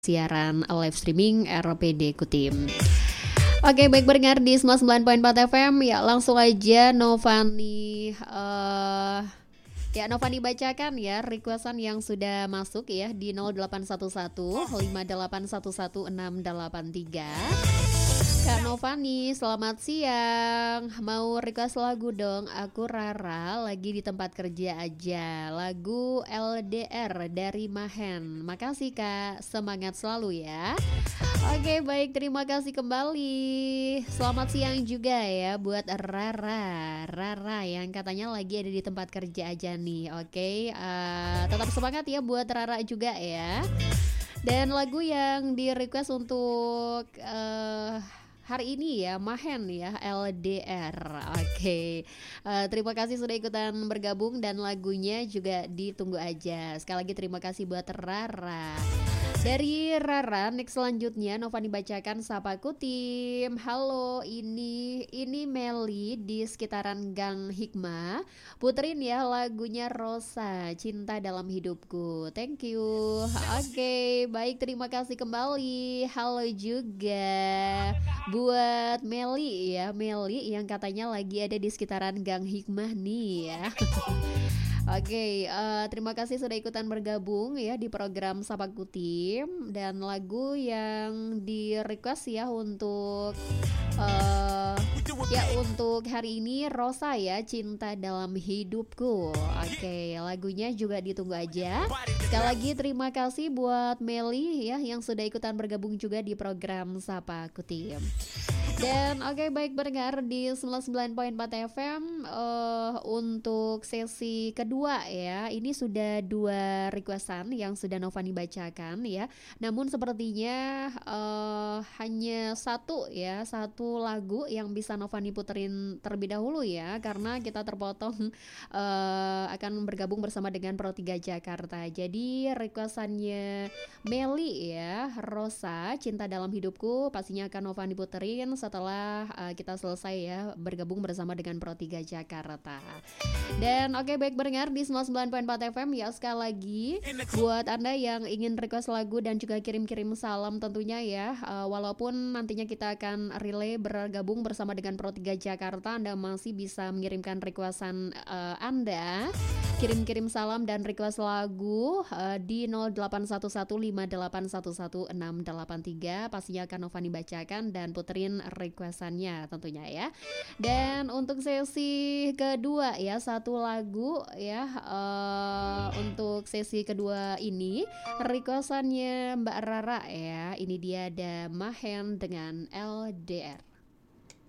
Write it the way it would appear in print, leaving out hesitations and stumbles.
siaran live streaming RPD Kutim. Oke, baik pendengar di 99.4 FM ya, langsung aja Novani bacakan ya requestan yang sudah masuk ya di 0811 5811 Kak Novani, selamat siang. Mau request lagu dong. Aku Rara, lagi di tempat kerja aja. Lagu LDR dari Mahen. Makasih Kak, semangat selalu ya. Oke, baik, terima kasih kembali. Selamat siang juga ya buat Rara yang katanya lagi ada di tempat kerja aja nih. Oke, tetap semangat ya buat Rara juga ya. Dan lagu yang di request untuk hari ini ya, Mahen ya, LDR. Oke. Terima kasih sudah ikutan bergabung dan lagunya juga ditunggu aja. Sekali lagi terima kasih buat Rara. Dari Rara, next selanjutnya Novani bacakan Sapa Kutim. Halo, ini Meli di sekitaran Gang Hikmah. Puterin ya lagunya Rosa, Cinta Dalam Hidupku. Thank you. Oke, baik, terima kasih kembali. Halo juga buat Meli ya, Meli yang katanya lagi ada di sekitaran Gang Hikmah nih ya. Oke, terima kasih sudah ikutan bergabung ya di program Sapa Kutim. Dan lagu yang di request ya untuk untuk hari ini Rosa ya, Cinta Dalam Hidupku. Oke, lagunya juga ditunggu aja. Sekali lagi terima kasih buat Meli ya yang sudah ikutan bergabung juga di program Sapa Kutim. Dan oke, baik pendengar di 99.4 FM untuk sesi kedua ya. Ini sudah 2 requestan yang sudah Novani bacakan ya. Namun sepertinya hanya satu lagu yang bisa Novani puterin terlebih dahulu ya, karena kita terpotong akan bergabung bersama dengan Pro 3 Jakarta. Jadi requestannya Meli ya, Rosa, Cinta Dalam Hidupku pastinya akan Novani puterin setelah kita selesai ya bergabung bersama dengan Pro 3 Jakarta. Dan oke, baik pendengar di 99.4 FM ya, sekali lagi buat Anda yang ingin request lagu dan juga kirim-kirim salam tentunya ya, walaupun nantinya kita akan relay bergabung bersama dengan Pro 3 Jakarta, Anda masih bisa mengirimkan requestan Anda, kirim-kirim salam dan request lagu di 081158110683. Pastinya akan Novani bacakan dan puterin requestannya tentunya ya. Dan untuk sesi kedua ya, satu lagu ya, untuk sesi kedua ini requestannya Mbak Rara ya. Ini dia ada Mahen dengan LDR.